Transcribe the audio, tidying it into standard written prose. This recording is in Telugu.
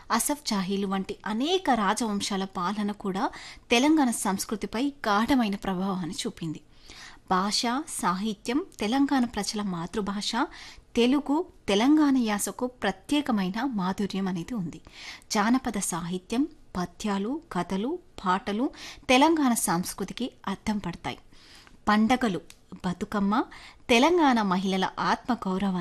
అసఫ్ జాహీలు వంటి అనేక రాజవంశాల పాలన కూడా తెలంగాణ సంస్కృతిపై గాఢమైన ప్రభావాన్ని చూపింది. భాష, సాహిత్యం, తెలంగాణ ప్రజల మాతృభాష తెలుగు, తెలంగాణ యాసకు ప్రత్యేకమైన మాధుర్యం అనేది ఉంది. జానపద సాహిత్యం, పద్యాలు, కథలు, పాటలు తెలంగాణ సంస్కృతికి అద్దం పడతాయి. పండగలు, బతుకమ్మ తెలంగాణ మహిళల ఆత్మగౌరవాన్ని